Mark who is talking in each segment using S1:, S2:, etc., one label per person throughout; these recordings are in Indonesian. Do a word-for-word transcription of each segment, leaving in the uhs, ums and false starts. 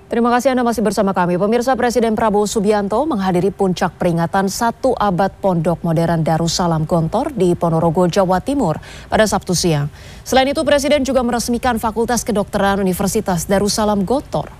S1: Terima kasih Anda masih bersama kami. Pemirsa, Presiden Prabowo Subianto menghadiri puncak peringatan satu abad Pondok Modern Darussalam Gontor di Ponorogo, Jawa Timur pada Sabtu siang. Selain itu, Presiden juga meresmikan Fakultas Kedokteran Universitas Darussalam Gontor.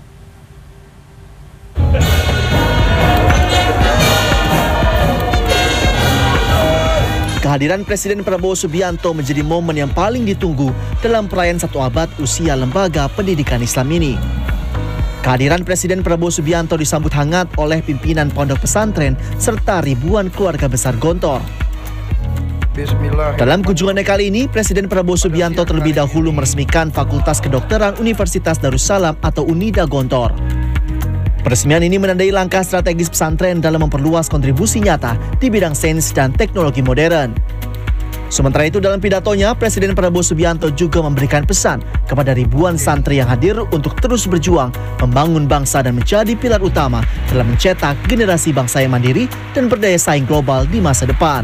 S2: Kehadiran Presiden Prabowo Subianto menjadi momen yang paling ditunggu dalam perayaan satu abad usia lembaga pendidikan Islam ini. Kehadiran Presiden Prabowo Subianto disambut hangat oleh pimpinan pondok pesantren serta ribuan keluarga besar Gontor. Dalam kunjungannya kali ini, Presiden Prabowo Subianto terlebih dahulu meresmikan Fakultas Kedokteran Universitas Darussalam atau UNIDA Gontor. Peresmian ini menandai langkah strategis pesantren dalam memperluas kontribusi nyata di bidang sains dan teknologi modern. Sementara itu, dalam pidatonya, Presiden Prabowo Subianto juga memberikan pesan kepada ribuan santri yang hadir untuk terus berjuang membangun bangsa dan menjadi pilar utama dalam mencetak generasi bangsa yang mandiri dan berdaya saing global di masa depan.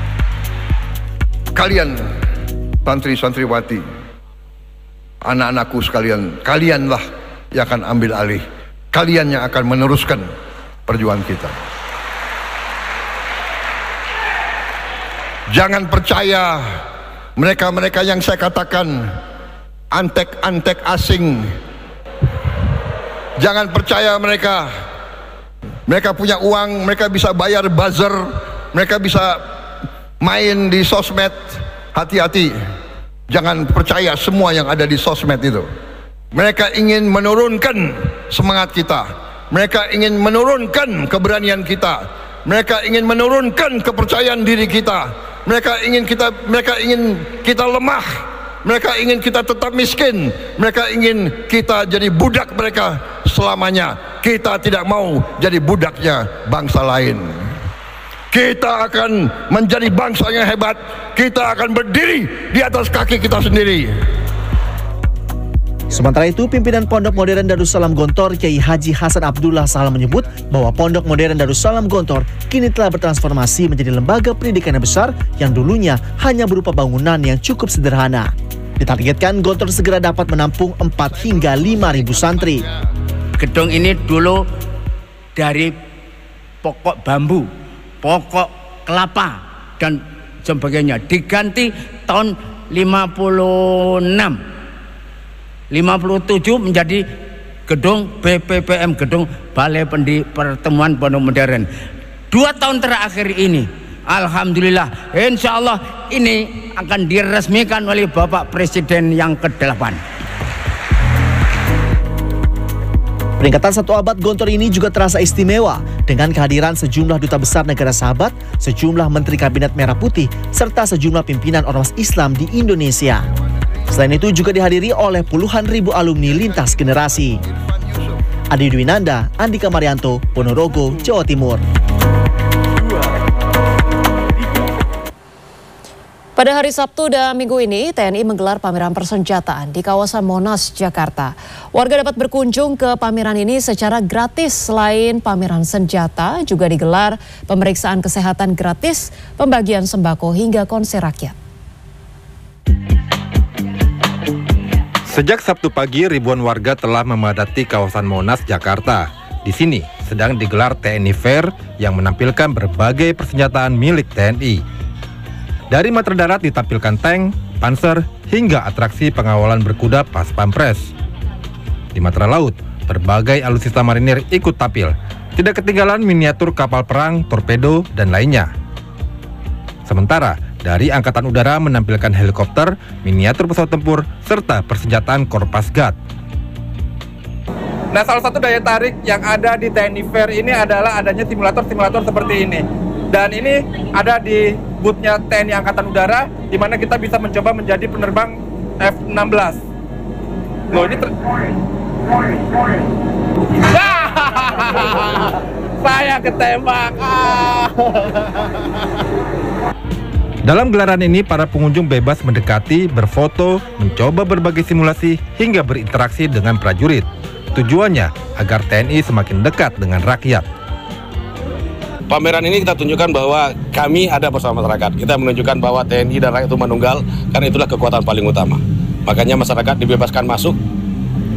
S3: Kalian, santri-santriwati, anak-anakku sekalian, kalianlah yang akan ambil alih. Kalian yang akan meneruskan perjuangan kita. Jangan percaya mereka-mereka yang saya katakan antek-antek asing. Jangan percaya mereka. Mereka punya uang, mereka bisa bayar buzzer, mereka bisa main di sosmed. Hati-hati. Jangan percaya semua yang ada di sosmed itu. Mereka ingin menurunkan semangat kita. Mereka ingin menurunkan keberanian kita. Mereka ingin menurunkan kepercayaan diri kita. Mereka ingin kita mereka ingin kita lemah. Mereka ingin kita tetap miskin. Mereka ingin kita jadi budak mereka selamanya. Kita tidak mau jadi budaknya bangsa lain. Kita akan menjadi bangsa yang hebat. Kita akan berdiri di atas kaki kita sendiri.
S2: Sementara itu, pimpinan Pondok Modern Darussalam Gontor, Kiai Haji Hasan Abdullah Saleh menyebut bahwa Pondok Modern Darussalam Gontor kini telah bertransformasi menjadi lembaga pendidikan yang besar yang dulunya hanya berupa bangunan yang cukup sederhana. Ditargetkan Gontor segera dapat menampung empat hingga lima ribu santri.
S4: Gedung ini dulu dari pokok bambu, pokok kelapa, dan sebagainya. Diganti tahun lima puluh enam. lima puluh tujuh menjadi gedung B P P M, gedung Balai Pendi Pertemuan Pondok Modern. Dua tahun terakhir ini, alhamdulillah, insya Allah ini akan diresmikan oleh Bapak Presiden yang kedelapan.
S2: Peringatan satu abad Gontor ini juga terasa istimewa dengan kehadiran sejumlah duta besar negara sahabat, sejumlah menteri kabinet merah putih, serta sejumlah pimpinan ormas Islam di Indonesia. Selain itu juga dihadiri oleh puluhan ribu alumni lintas generasi. Adi Dwinanda, Andika Marianto, Ponorogo, Jawa Timur.
S1: Pada hari Sabtu dan Minggu ini, T N I menggelar pameran persenjataan di kawasan Monas, Jakarta. Warga dapat berkunjung ke pameran ini secara gratis. Selain pameran senjata, juga digelar pemeriksaan kesehatan gratis, pembagian sembako hingga konser rakyat.
S5: Sejak Sabtu pagi, ribuan warga telah memadati kawasan Monas, Jakarta. Di sini sedang digelar T N I Fair yang menampilkan berbagai persenjataan milik T N I. Dari matra darat ditampilkan tank, panser, hingga atraksi pengawalan berkuda pas pampres. Di matra laut, berbagai alutsista marinir ikut tampil. Tidak ketinggalan miniatur kapal perang, torpedo, dan lainnya. Sementara dari Angkatan Udara menampilkan helikopter, miniatur pesawat tempur, serta persenjataan Korpasgat.
S6: Nah, salah satu daya tarik yang ada di T N I Fair ini adalah adanya simulator-simulator seperti ini. Dan ini ada di booth-nya T N I Angkatan Udara, di mana kita bisa mencoba menjadi penerbang F enam belas. Loh, ini ter... Saya ketembak.
S5: Dalam gelaran ini, para pengunjung bebas mendekati, berfoto, mencoba berbagai simulasi, hingga berinteraksi dengan prajurit. Tujuannya agar T N I semakin dekat dengan rakyat.
S7: Pameran ini kita tunjukkan bahwa kami ada bersama masyarakat. Kita menunjukkan bahwa T N I dan rakyat itu menunggal, karena itulah kekuatan paling utama. Makanya masyarakat dibebaskan masuk,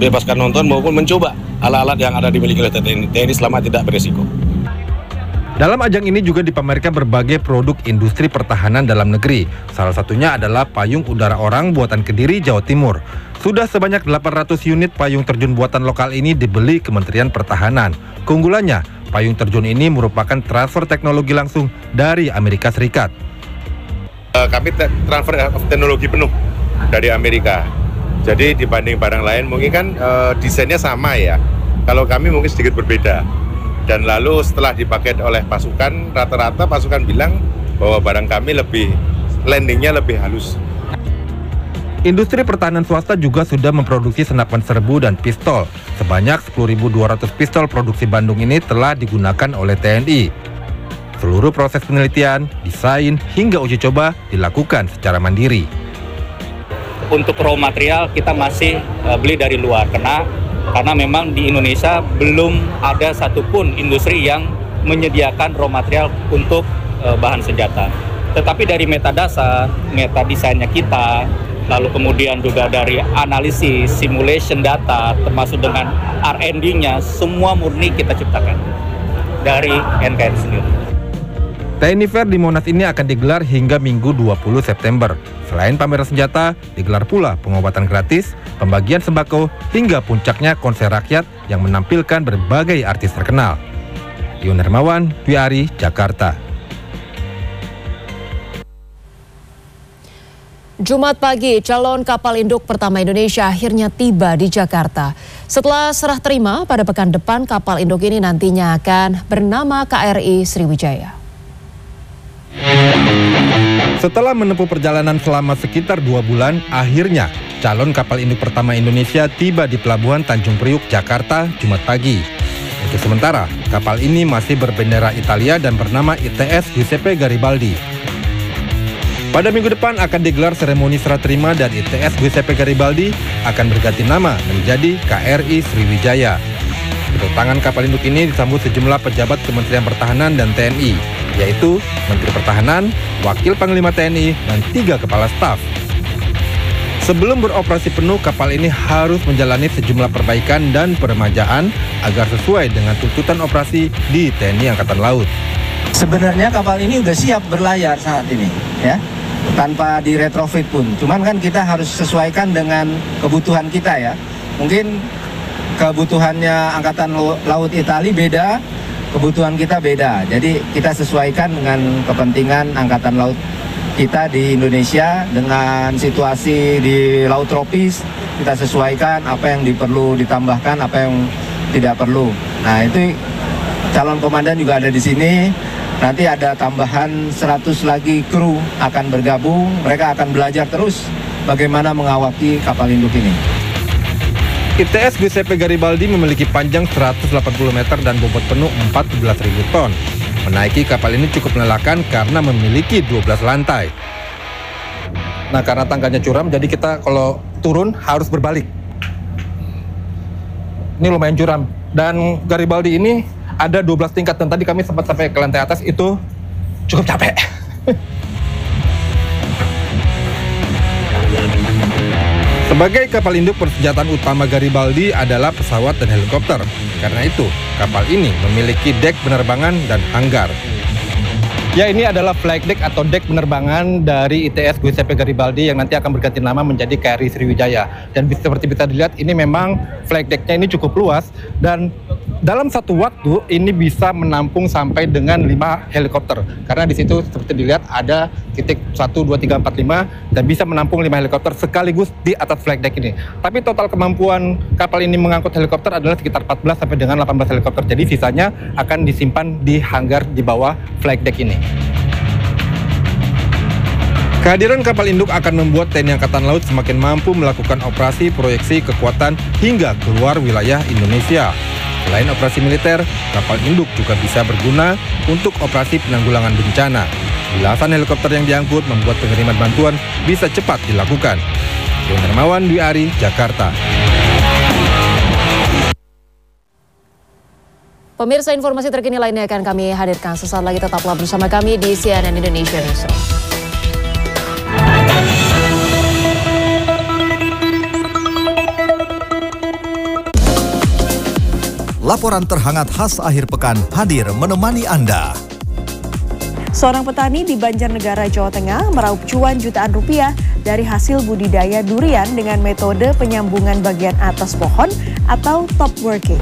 S7: bebaskan nonton maupun mencoba alat-alat yang ada dimiliki oleh T N I selama tidak beresiko.
S5: Dalam ajang ini juga dipamerkan berbagai produk industri pertahanan dalam negeri. Salah satunya adalah payung udara orang buatan Kediri, Jawa Timur. Sudah sebanyak delapan ratus unit payung terjun buatan lokal ini dibeli Kementerian Pertahanan. Keunggulannya, payung terjun ini merupakan transfer teknologi langsung dari Amerika Serikat.
S8: Kami transfer teknologi penuh dari Amerika. Jadi dibanding barang lain mungkin kan e, desainnya sama ya. Kalau kami mungkin sedikit berbeda. Dan lalu setelah dipakai oleh pasukan, rata-rata pasukan bilang bahwa barang kami lebih, landingnya lebih halus.
S5: Industri pertahanan swasta juga sudah memproduksi senapan serbu dan pistol. Sebanyak sepuluh ribu dua ratus pistol produksi Bandung ini telah digunakan oleh T N I. Seluruh proses penelitian, desain, hingga uji coba dilakukan secara mandiri.
S9: Untuk raw material kita masih uh, beli dari luar, karena karena memang di Indonesia belum ada satupun industri yang menyediakan raw material untuk uh, bahan senjata. Tetapi dari meta dasar, meta desainnya kita, lalu kemudian juga dari analisis, simulation data, termasuk dengan R and D-nya, semua murni kita ciptakan dari N K R I sendiri.
S5: T N I Fair di Monas ini akan digelar hingga Minggu dua puluh September. Selain pameran senjata, digelar pula pengobatan gratis, pembagian sembako, hingga puncaknya konser rakyat yang menampilkan berbagai artis terkenal. Iwan Hermawan, W R I, Jakarta.
S1: Jumat pagi, calon kapal induk pertama Indonesia akhirnya tiba di Jakarta. Setelah serah terima, pada pekan depan kapal induk ini nantinya akan bernama K R I Sriwijaya.
S5: Setelah menempuh perjalanan selama sekitar dua bulan, akhirnya calon kapal induk pertama Indonesia tiba di Pelabuhan Tanjung Priuk, Jakarta, Jumat pagi. Untuk sementara, kapal ini masih berbendera Italia dan bernama I T S Giuseppe Garibaldi. Pada minggu depan akan digelar seremoni serah terima dan I T S Giuseppe Garibaldi akan berganti nama menjadi K R I Sriwijaya. Kedatangan kapal induk ini disambut sejumlah pejabat Kementerian Pertahanan dan T N I, yaitu Menteri Pertahanan, Wakil Panglima T N I, dan tiga kepala staf. Sebelum beroperasi penuh, kapal ini harus menjalani sejumlah perbaikan dan peremajaan agar sesuai dengan tuntutan operasi di T N I Angkatan Laut.
S10: Sebenarnya kapal ini udah siap berlayar saat ini, ya, tanpa di retrofit pun. Cuman kan kita harus sesuaikan dengan kebutuhan kita ya. Mungkin kebutuhannya Angkatan Laut Italia beda, kebutuhan kita beda. Jadi kita sesuaikan dengan kepentingan Angkatan Laut kita di Indonesia dengan situasi di laut tropis. Kita sesuaikan apa yang diperlu ditambahkan, apa yang tidak perlu. Nah, itu calon komandan juga ada di sini. Nanti ada tambahan seratus lagi kru akan bergabung. Mereka akan belajar terus bagaimana mengawaki kapal induk ini.
S5: I T S Giuseppe Garibaldi memiliki panjang seratus delapan puluh meter dan bobot penuh empat belas ribu ton. Menaiki kapal ini cukup melelahkan karena memiliki dua belas lantai. Nah, karena tangganya curam, jadi kita kalau turun harus berbalik. Ini lumayan curam. Dan Garibaldi ini ada dua belas tingkat, dan tadi kami sempat sampai ke lantai atas, itu cukup capek. Sebagai kapal induk, persenjataan utama Garibaldi adalah pesawat dan helikopter. Karena itu, kapal ini memiliki dek penerbangan dan hanggar. Ya, ini adalah flight deck atau dek penerbangan dari I T S Giuseppe Garibaldi yang nanti akan berganti nama menjadi K R I Sriwijaya. Dan seperti bisa dilihat, ini memang flight decknya ini cukup luas, dan dalam satu waktu ini bisa menampung sampai dengan lima helikopter. Karena di situ seperti dilihat ada titik satu, dua, tiga, empat, lima dan bisa menampung lima helikopter sekaligus di atas flight deck ini. Tapi total kemampuan kapal ini mengangkut helikopter adalah sekitar empat belas sampai dengan delapan belas helikopter. Jadi sisanya akan disimpan di hanggar di bawah flight deck ini. Kehadiran kapal induk akan membuat T N I Angkatan Laut semakin mampu melakukan operasi proyeksi kekuatan hingga keluar wilayah Indonesia. Selain operasi militer, kapal induk juga bisa berguna untuk operasi penanggulangan bencana. Belasan helikopter yang diangkut membuat pengiriman bantuan bisa cepat dilakukan. Iwan Hermawan, W R I, Jakarta.
S1: Pemirsa, informasi terkini lainnya akan kami hadirkan sesaat lagi. Tetaplah bersama kami di C N N Indonesia News.
S11: laporan terhangat khas akhir pekan hadir menemani Anda.
S12: Seorang petani di Banjarnegara, Jawa Tengah meraup cuan jutaan rupiah dari hasil budidaya durian dengan metode penyambungan bagian atas pohon atau top working.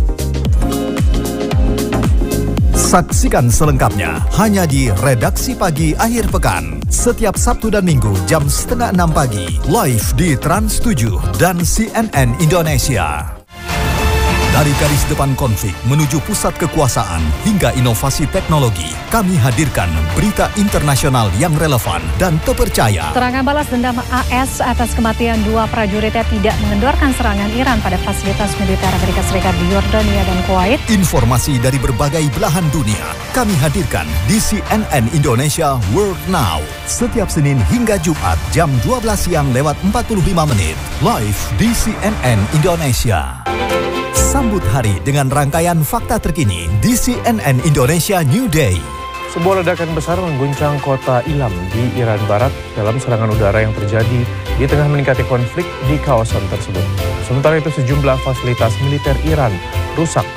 S11: Saksikan selengkapnya hanya di Redaksi Pagi Akhir Pekan. Setiap Sabtu dan Minggu jam setengah enam pagi. Live di Trans tujuh dan C N N Indonesia. Dari garis depan konflik menuju pusat kekuasaan hingga inovasi teknologi, kami hadirkan berita internasional yang relevan dan terpercaya.
S13: Serangan balas dendam A S atas kematian dua prajuritnya tidak mengendorkan serangan Iran pada fasilitas militer Amerika Serikat di Yordania dan Kuwait.
S11: Informasi dari berbagai belahan dunia kami hadirkan di C N N Indonesia World Now. Setiap Senin hingga Jumat jam dua belas siang lewat empat puluh lima menit. Live di C N N Indonesia. Sambut hari dengan rangkaian fakta terkini di C N N Indonesia New Day.
S14: Sebuah ledakan besar mengguncang kota Ilam di Iran Barat dalam serangan udara yang terjadi di tengah meningkatnya konflik di kawasan tersebut. Sementara itu sejumlah fasilitas militer Iran rusak.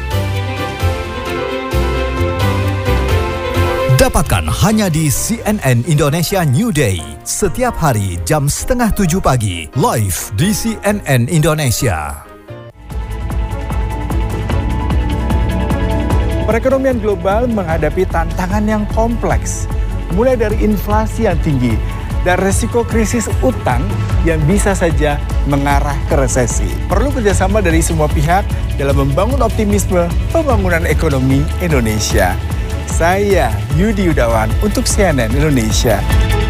S11: Dapatkan hanya di C N N Indonesia New Day. Setiap hari jam setengah tujuh pagi. Live di C N N Indonesia.
S15: Perekonomian global menghadapi tantangan yang kompleks, mulai dari inflasi yang tinggi dan resiko krisis utang yang bisa saja mengarah ke resesi. Perlu kerjasama dari semua pihak dalam membangun optimisme pembangunan ekonomi Indonesia. Saya Yudi Yudawan untuk C N N Indonesia.